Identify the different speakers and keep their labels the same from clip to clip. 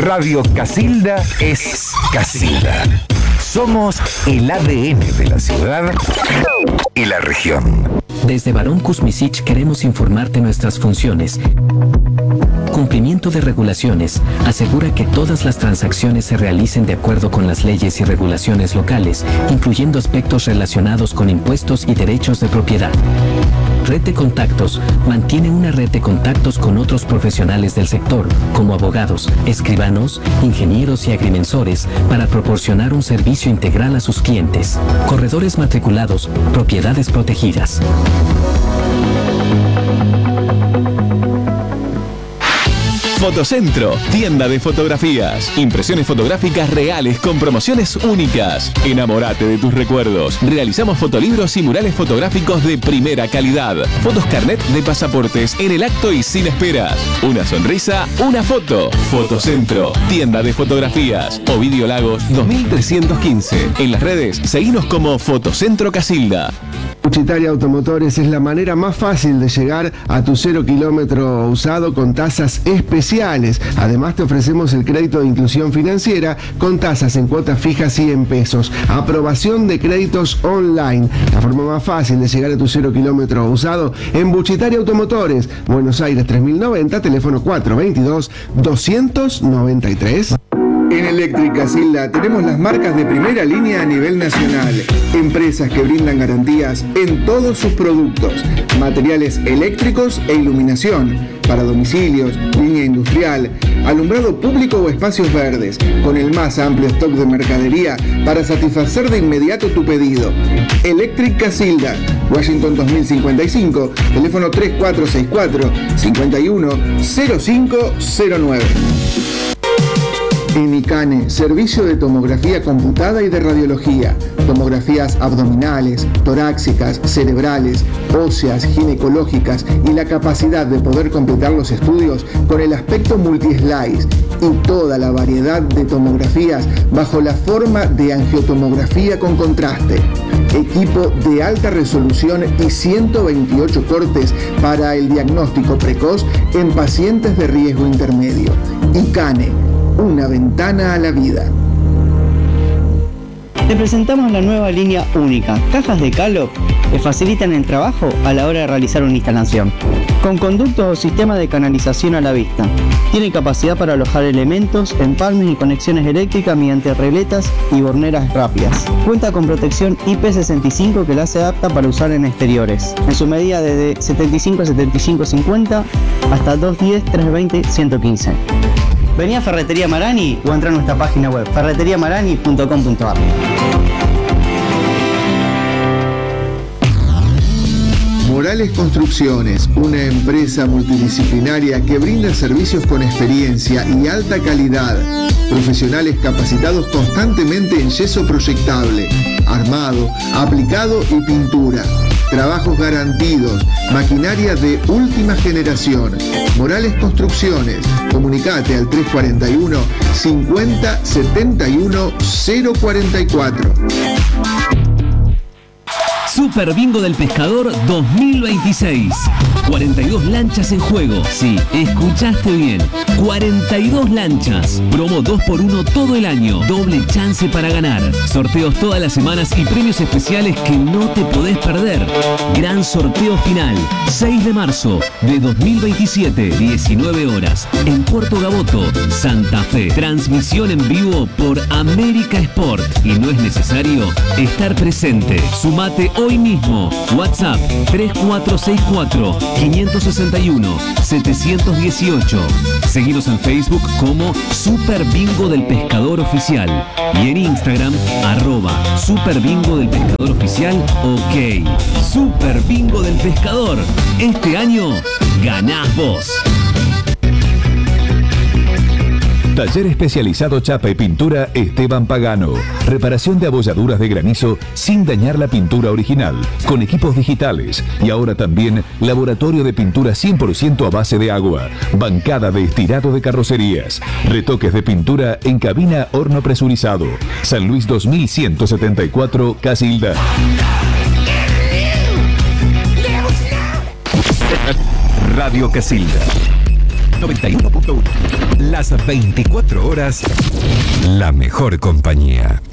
Speaker 1: Radio Casilda es Casilda. Somos el ADN de la ciudad y la región.
Speaker 2: Desde Barón Kuzmisic queremos informarte nuestras funciones. Cumplimiento de regulaciones. Asegura que todas las transacciones se realicen de acuerdo con las leyes y regulaciones locales, incluyendo aspectos relacionados con impuestos y derechos de propiedad. Red de Contactos. Mantiene una red de contactos con otros profesionales del sector, como abogados, escribanos, ingenieros y agrimensores, para proporcionar un servicio integral a sus clientes. Corredores matriculados, propiedades protegidas.
Speaker 3: Fotocentro, tienda de fotografías. Impresiones fotográficas reales con promociones únicas. Enamórate de tus recuerdos. Realizamos fotolibros y murales fotográficos de primera calidad. Fotos carnet de pasaportes en el acto y sin esperas. Una sonrisa, una foto. Fotocentro, tienda de fotografías. Ovidio Lagos 2315. En las redes, seguinos como Fotocentro Casilda.
Speaker 4: Uchitaria Automotores es la manera más fácil de llegar a tu 0 kilómetro usado con tasas especiales. Además te ofrecemos el crédito de inclusión financiera con tasas en cuotas fijas y en pesos. Aprobación de créditos online. La forma más fácil de llegar a tu 0 kilómetro usado en Uchitaria Automotores. Buenos Aires 3090, teléfono 422-293.
Speaker 5: En Electric Casilda tenemos las marcas de primera línea a nivel nacional. Empresas que brindan garantías en todos sus productos. Materiales eléctricos e iluminación. Para domicilios, línea industrial, alumbrado público o espacios verdes. Con el más amplio stock de mercadería para satisfacer de inmediato tu pedido. Electric Casilda, Washington 2055, teléfono 3464-510509. En Icane, servicio de tomografía computada y de radiología, tomografías abdominales, torácicas, cerebrales, óseas, ginecológicas y la capacidad de poder completar los estudios con el aspecto multislice y toda la variedad de tomografías bajo la forma de angiotomografía con contraste. Equipo de alta resolución y 128 cortes para el diagnóstico precoz en pacientes de riesgo intermedio. Icane, una ventana a la vida.
Speaker 6: Te presentamos la nueva línea única, cajas de Calop que facilitan el trabajo a la hora de realizar una instalación. Con conductos o sistema de canalización a la vista. Tiene capacidad para alojar elementos, empalmes y conexiones eléctricas mediante regletas y borneras rápidas. Cuenta con protección IP65 que la hace apta para usar en exteriores. En su medida desde 75 a 75-50 hasta 210 320 115. Vení a Ferretería Marani o entra a nuestra página web ferreteriamarani.com.ar.
Speaker 5: Morales Construcciones, una empresa multidisciplinaria que brinda servicios con experiencia y alta calidad. Profesionales capacitados constantemente en yeso proyectable, armado, aplicado y pintura. Trabajos garantidos, maquinaria de última generación. Morales Construcciones, comunicate al 341 50 71 044.
Speaker 7: Super Bingo del Pescador 2026. 42 lanchas en juego. Sí, escuchaste bien. 42 lanchas. Promo 2x1 todo el año. Doble chance para ganar. Sorteos todas las semanas y premios especiales que no te podés perder. Gran sorteo final. 6 de marzo de 2027, 19 horas. En Puerto Gaboto, Santa Fe. Transmisión en vivo por América Sport. Y no es necesario estar presente. Sumate hoy mismo. WhatsApp 3464-561-718. Seguinos en Facebook como Super Bingo del Pescador Oficial y en Instagram @Super Bingo del Pescador Oficial. Ok. Super Bingo del Pescador. Este año ganás vos.
Speaker 3: Taller especializado Chapa y Pintura Esteban Pagano. Reparación de abolladuras de granizo sin dañar la pintura original, con equipos digitales. Y ahora también laboratorio de pintura 100% a base de agua. Bancada de estirado de carrocerías. Retoques de pintura en cabina horno presurizado. San Luis 2174, Casilda.
Speaker 1: Radio Casilda 91.1. La Las 24 horas, la mejor compañía.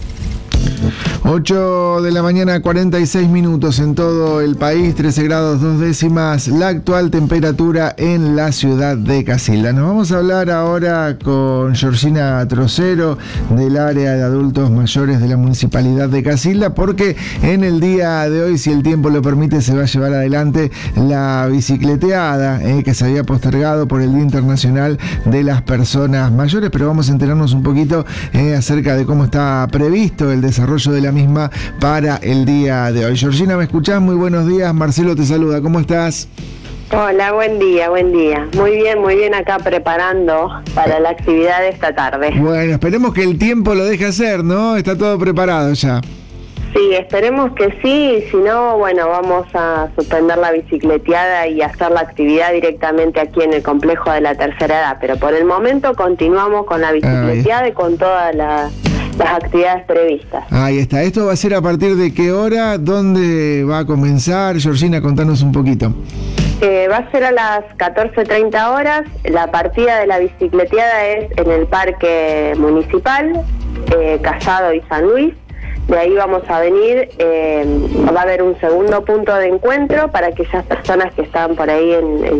Speaker 4: 8 de la mañana, 46 minutos en todo el país, 13 grados 2 décimas, la actual temperatura en la ciudad de Casilda. Nos vamos a hablar ahora con Georgina Trocero del área de adultos mayores de la Municipalidad de Casilda, porque en el día de hoy, si el tiempo lo permite, se va a llevar adelante la bicicleteada que se había postergado por el Día Internacional de las Personas Mayores, pero vamos a enterarnos un poquito acerca de cómo está previsto el desarrollo de la misma para el día de hoy. Georgina, ¿me escuchás? Muy buenos días. Marcelo te saluda. ¿Cómo estás?
Speaker 8: Hola, buen día. Muy bien acá preparando para la actividad de esta tarde.
Speaker 4: Bueno, esperemos que el tiempo lo deje hacer, ¿no? Está todo preparado ya.
Speaker 8: Sí, esperemos que sí, si no, bueno, vamos a suspender la bicicleteada y hacer la actividad directamente aquí en el complejo de la tercera edad, pero por el momento continuamos con la bicicleteada y con todas las actividades previstas.
Speaker 4: Ahí está. ¿Esto va a ser a partir de qué hora? ¿Dónde va a comenzar? Georgina, contanos un poquito.
Speaker 8: Va a ser a las 14:30 horas. La partida de la bicicleteada es en el Parque Municipal, Casado y San Luis. De ahí vamos a venir, va a haber un segundo punto de encuentro para aquellas personas que están por ahí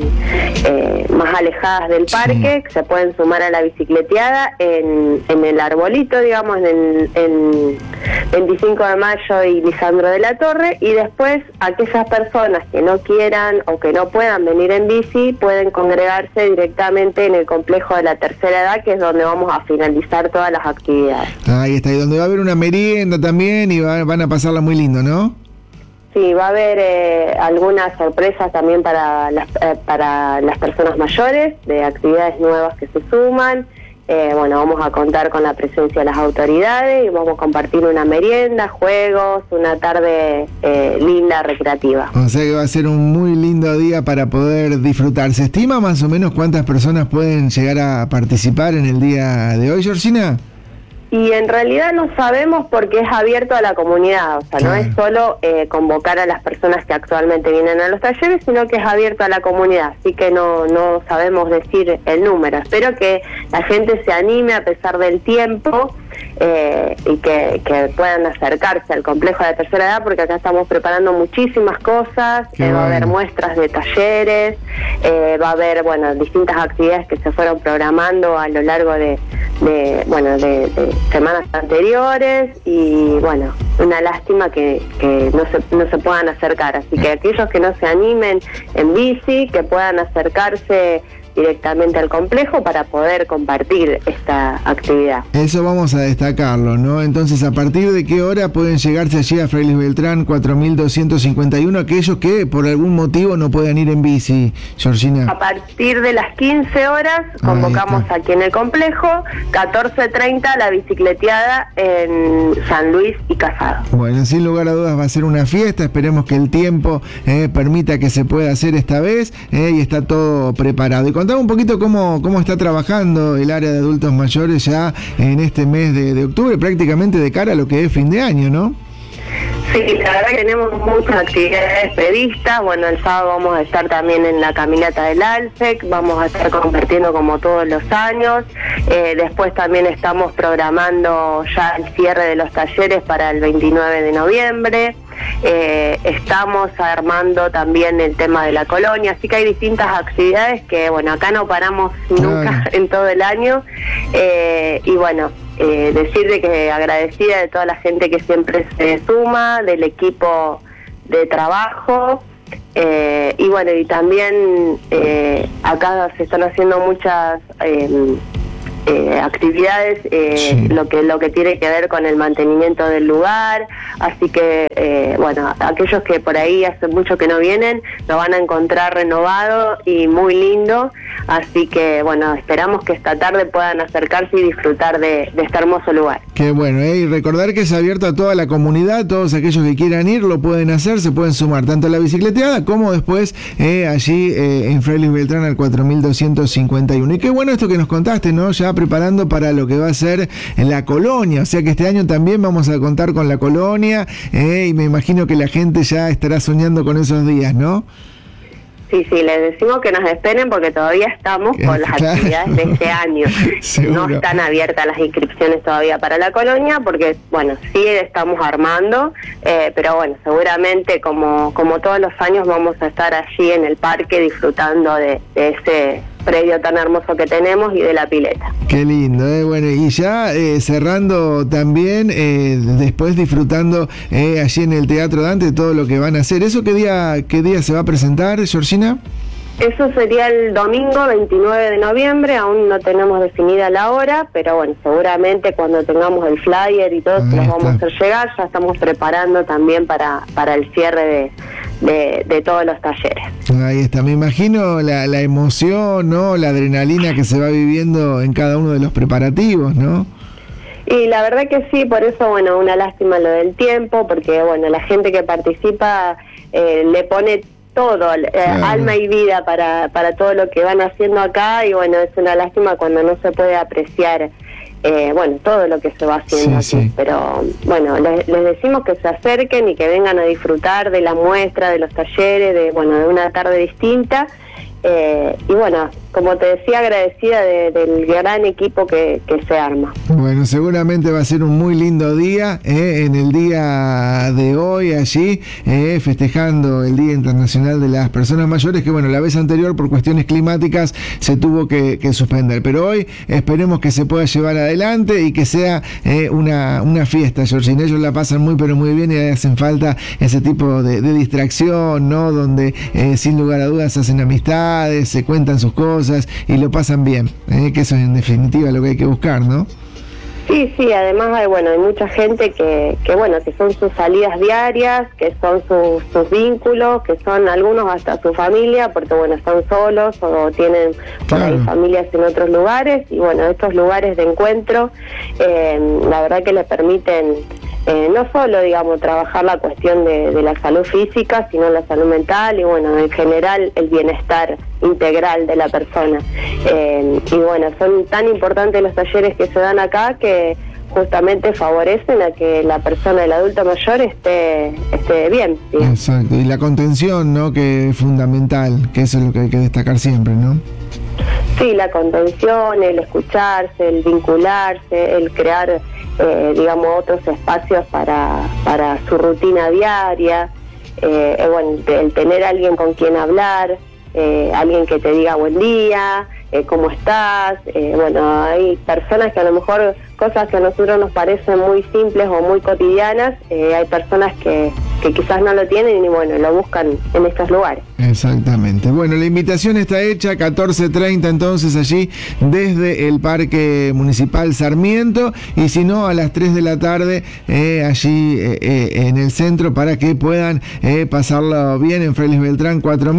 Speaker 8: más alejadas del parque, que se pueden sumar a la bicicleteada en el arbolito, digamos, en 25 de Mayo y Lisandro de la Torre, y después aquellas personas que no quieran o que no puedan venir en bici pueden congregarse directamente en el complejo de la tercera edad, que es donde vamos a finalizar todas las actividades.
Speaker 4: Ahí está, y donde va a haber una merienda también y van a pasarla muy lindo, ¿no?
Speaker 8: Sí, va a haber algunas sorpresas también para las personas mayores, de actividades nuevas que se suman. Bueno, vamos a contar con la presencia de las autoridades y vamos a compartir una merienda, juegos, una tarde linda, recreativa.
Speaker 4: O sea que va a ser un muy lindo día para poder disfrutar. ¿Se estima más o menos cuántas personas pueden llegar a participar en el día de hoy, Georgina?
Speaker 8: Y en realidad no sabemos porque es abierto a la comunidad, o sea, no es solo convocar a las personas que actualmente vienen a los talleres, sino que es abierto a la comunidad, así que no sabemos decir el número. Espero que la gente se anime a pesar del tiempo y que puedan acercarse al complejo de la tercera edad, porque acá estamos preparando muchísimas cosas, va a haber muestras de talleres, va a haber, bueno, distintas actividades que se fueron programando a lo largo de semanas anteriores, y bueno, una lástima que no se puedan acercar, así que aquellos que no se animen en bici, que puedan acercarse directamente al complejo para poder compartir esta actividad.
Speaker 4: Eso vamos a destacarlo, ¿no? Entonces, ¿a partir de qué hora pueden llegarse allí a Frailes Beltrán 4251 aquellos que por algún motivo no puedan ir en bici, Georgina?
Speaker 8: A partir de las 15 horas convocamos aquí en el complejo, 14:30 la bicicleteada en San Luis y Casado.
Speaker 4: Bueno, sin lugar a dudas va a ser una fiesta, esperemos que el tiempo permita que se pueda hacer esta vez, y está todo preparado. Y contame un poquito cómo está trabajando el área de adultos mayores ya en este mes de octubre, prácticamente de cara a lo que es fin de año, ¿no?
Speaker 8: Sí, la verdad que tenemos muchas actividades previstas. Bueno, el sábado vamos a estar también en la caminata del ALSEC, vamos a estar compartiendo como todos los años. Después también estamos programando ya el cierre de los talleres para el 29 de noviembre. Estamos armando también el tema de la colonia, así que hay distintas actividades que, bueno, acá no paramos nunca en todo el año. Y bueno, decirle que agradecida de toda la gente que siempre se suma, del equipo de trabajo, y bueno, y también acá se están haciendo muchas actividades, lo que tiene que ver con el mantenimiento del lugar, así que bueno, aquellos que por ahí hace mucho que no vienen lo van a encontrar renovado y muy lindo, así que bueno, esperamos que esta tarde puedan acercarse y disfrutar de este hermoso lugar.
Speaker 4: Qué bueno, y recordar que es abierto a toda la comunidad, todos aquellos que quieran ir lo pueden hacer, se pueden sumar tanto a la bicicleteada como después allí en Frailes Beltrán al 4251. Y qué bueno esto que nos contaste, ¿no? Ya preparando para lo que va a ser en la colonia, o sea que este año también vamos a contar con la colonia, y me imagino que la gente ya estará soñando con esos días, ¿no?
Speaker 8: les decimos que nos esperen porque todavía estamos con las actividades de este año. No están abiertas las inscripciones todavía para la colonia porque, bueno, sí estamos armando, pero bueno, seguramente como todos los años vamos a estar allí en el parque disfrutando de ese predio tan hermoso que tenemos y de la pileta.
Speaker 4: Qué lindo, bueno, y ya cerrando también, después disfrutando allí en el Teatro Dante todo lo que van a hacer. ¿Eso qué día se va a presentar, Georgina?
Speaker 8: Eso sería el domingo 29 de noviembre, aún no tenemos definida la hora, pero bueno, seguramente cuando tengamos el flyer y todo, se los vamos a hacer llegar. Ya estamos preparando también para el cierre de todos los talleres.
Speaker 4: Ahí está, me imagino la emoción, ¿no? La adrenalina que se va viviendo en cada uno de los preparativos, ¿no?
Speaker 8: Y la verdad que sí, por eso, bueno, una lástima lo del tiempo, porque bueno, la gente que participa le pone todo, alma y vida para todo lo que van haciendo acá, y bueno, es una lástima cuando no se puede apreciar bueno, todo lo que se va haciendo aquí. Pero bueno, les decimos que se acerquen y que vengan a disfrutar de la muestra, de los talleres, de una tarde distinta. Y bueno, como te decía, agradecida del gran equipo que se arma.
Speaker 4: Bueno, seguramente va a ser un muy lindo día, en el día de hoy allí, festejando el Día Internacional de las Personas Mayores, que bueno, la vez anterior por cuestiones climáticas se tuvo que suspender, pero hoy esperemos que se pueda llevar adelante y que sea una fiesta, Georgina. Ellos la pasan muy pero muy bien y hacen falta ese tipo de distracción, ¿no? Donde sin lugar a dudas hacen amistades, se cuentan sus cosas y lo pasan bien, que eso es en definitiva lo que hay que buscar, ¿no?
Speaker 8: Sí, además hay mucha gente que son sus salidas diarias, que son sus vínculos, que son algunos hasta su familia, porque están solos o tienen por ahí familias en otros lugares, y estos lugares de encuentro, la verdad que les permiten no solo, trabajar la cuestión de la salud física, sino la salud mental y, en general, el bienestar integral de la persona. Son tan importantes los talleres que se dan acá que justamente favorecen a que la persona, el adulto mayor, esté bien.
Speaker 4: Exacto, y la contención, ¿no?, que es fundamental, que eso es lo que hay que destacar siempre, ¿no?
Speaker 8: Sí, la contención, el escucharse, el vincularse, el crear, otros espacios para su rutina diaria, el tener alguien con quien hablar, alguien que te diga buen día, cómo estás. Hay personas que a lo mejor cosas que a nosotros nos parecen muy simples o muy cotidianas, hay personas que quizás no lo tienen y lo buscan en estos lugares.
Speaker 4: Exactamente. Bueno, la invitación está hecha, 14:30 entonces allí desde el Parque Municipal Sarmiento, y si no a las 3 de la tarde allí en el centro, para que puedan pasarlo bien en Frailes Beltrán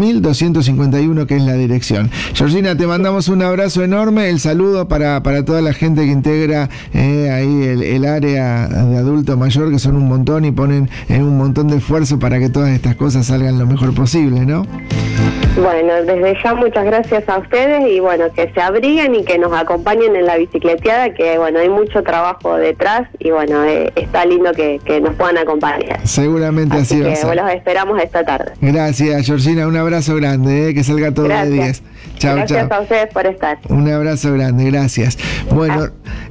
Speaker 4: 4251, que es la dirección. Georgina, te mandamos un abrazo enorme, el saludo para toda la gente que integra ahí el área de adulto mayor, que son un montón y ponen un montón de esfuerzo para que todas estas cosas salgan lo mejor posible, ¿no?
Speaker 8: Bueno, desde ya muchas gracias a ustedes y que se abriguen y que nos acompañen en la bicicleteada, que hay mucho trabajo detrás y está lindo que nos puedan acompañar.
Speaker 4: Seguramente así va a ser.
Speaker 8: Los esperamos esta tarde.
Speaker 4: Gracias, Georgina, un abrazo grande, que salga todo de 10. Chao,
Speaker 8: gracias a ustedes por estar.
Speaker 4: Un abrazo grande, gracias. Bueno,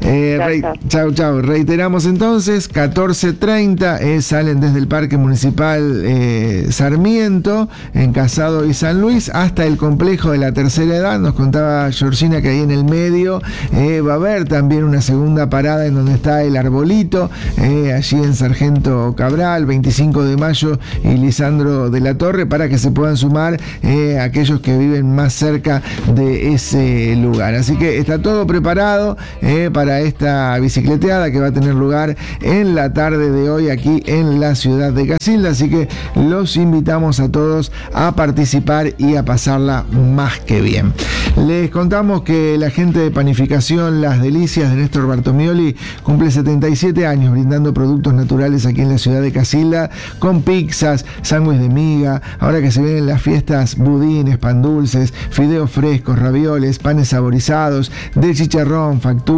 Speaker 4: chao. Reiteramos entonces, 14:30 salen desde el Parque Municipal Sarmiento, en Casado y San Luis, hasta el complejo de la tercera edad. Nos contaba Georgina que ahí en el medio va a haber también una segunda parada en donde está el arbolito, allí en Sargento Cabral, 25 de mayo y Lisandro de la Torre, para que se puedan sumar aquellos que viven más cerca de ese lugar. Así que está todo preparado para esta bicicleteada que va a tener lugar en la tarde de hoy aquí en la ciudad de Casilda. Así que los invitamos a todos a participar y a pasarla más que bien. Les contamos que la gente de Panificación Las Delicias de Néstor Bartomioli cumple 77 años brindando productos naturales aquí en la ciudad de Casilda, con pizzas, sándwiches de miga, ahora que se vienen las fiestas, budines, pan dulces, fideos frescos, ravioles, panes saborizados, de chicharrón, facturas,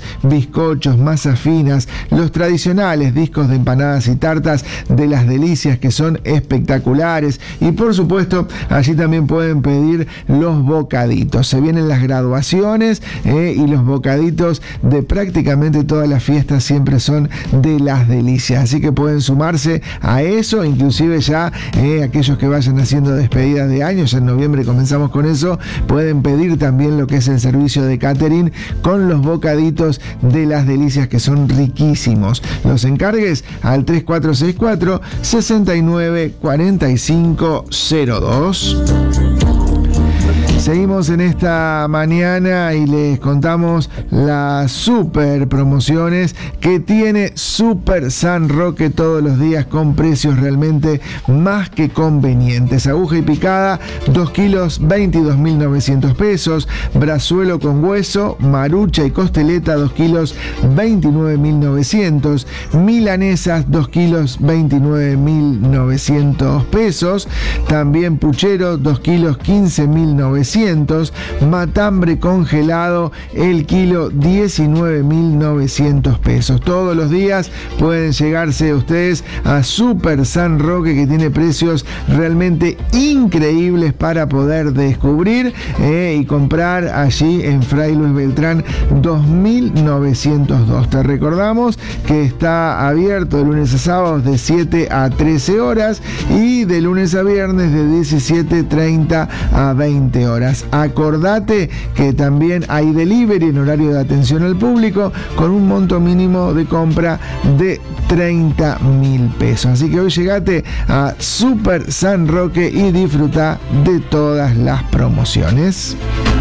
Speaker 4: bizcochos, masas finas, los tradicionales discos de empanadas y tartas de Las Delicias, que son espectaculares, y por supuesto allí también pueden pedir los bocaditos. Se vienen las graduaciones y los bocaditos de prácticamente todas las fiestas siempre son de Las Delicias, así que pueden sumarse a eso, inclusive ya aquellos que vayan haciendo despedidas de año, ya en noviembre comenzamos con eso, pueden pedir también lo que es el servicio de catering con los bocaditos de Las Delicias, que son riquísimos. Los encargues al 3464 69 45 02. Seguimos en esta mañana y les contamos las super promociones que tiene Super San Roque todos los días con precios realmente más que convenientes. Aguja y picada, 2 kilos, 22.900 pesos. Brazuelo con hueso, marucha y costeleta, 2 kilos, 29.900. Milanesas, 2 kilos, 29.900 pesos. También puchero, 2 kilos, 15.900. Matambre congelado, el kilo, 19.900 pesos. Todos los días pueden llegarse ustedes a Super San Roque, que tiene precios realmente increíbles para poder descubrir y comprar allí en Fray Luis Beltrán 2902. Te recordamos que está abierto de lunes a sábados de 7 a 13 horas y de lunes a viernes de 17:30 a 20 horas. Acordate que también hay delivery en horario de atención al público con un monto mínimo de compra de 30.000 pesos. Así que hoy llegate a Super San Roque y disfruta de todas las promociones.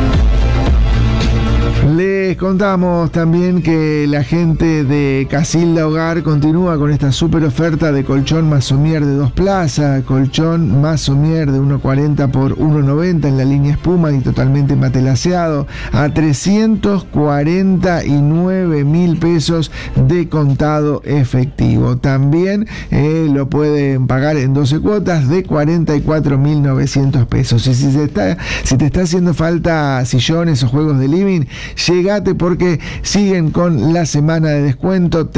Speaker 4: Les contamos también que la gente de Casilda Hogar continúa con esta super oferta de colchón Masomier de 2 plazas, colchón Masomier de 1.40 por 1.90 en la línea espuma y totalmente matelaseado a 349.000 pesos de contado efectivo. También lo pueden pagar en 12 cuotas de 44.900 pesos. Y si te está haciendo falta sillones o juegos de living, llegate porque siguen con la semana de descuento.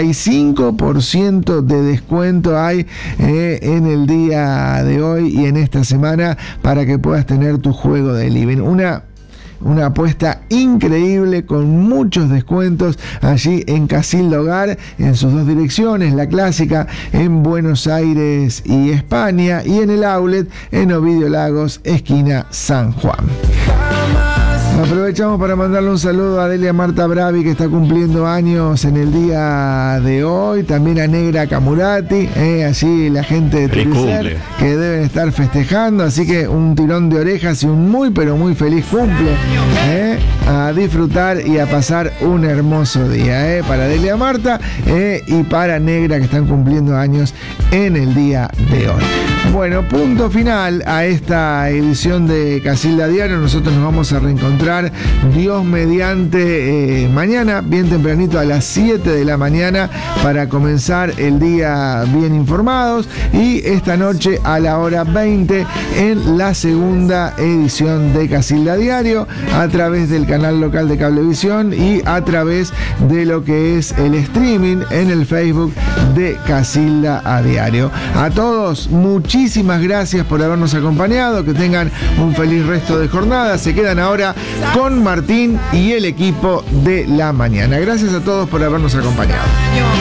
Speaker 4: 35% de descuento hay en el día de hoy y en esta semana para que puedas tener tu juego de living. Una apuesta increíble con muchos descuentos allí en Casilda Hogar, en sus 2 direcciones, la clásica en Buenos Aires y España, y en el outlet en Ovidio Lagos, esquina San Juan. Aprovechamos para mandarle un saludo a Delia Marta Bravi, que está cumpliendo años en el día de hoy, también a Negra Camurati, allí la gente de Turicer, que deben estar festejando, así que un tirón de orejas y un muy pero muy feliz cumple, a disfrutar y a pasar un hermoso día, para Delia Marta y para Negra, que están cumpliendo años en el día de hoy. Bueno, punto final a esta edición de Casilda Diario. Nosotros nos vamos a reencontrar, Dios mediante, mañana, bien tempranito a las 7 de la mañana, para comenzar el día bien informados, y esta noche a la hora 20 en la segunda edición de Casilda Diario, a través del canal local de Cablevisión y a través de lo que es el streaming en el Facebook de Casilda a Diario. A todos, muchísimas gracias por habernos acompañado, que tengan un feliz resto de jornada. Se quedan ahora con Martín y el equipo de la mañana. Gracias a todos por habernos acompañado.